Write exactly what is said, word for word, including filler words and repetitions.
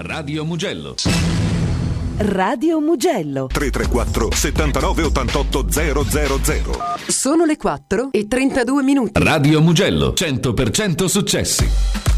Radio Mugello. Radio Mugello. tre tre quattro settantanove ottantotto zero zero zero. Sono le quattro e trentadue minuti. Radio Mugello, cento per cento successi.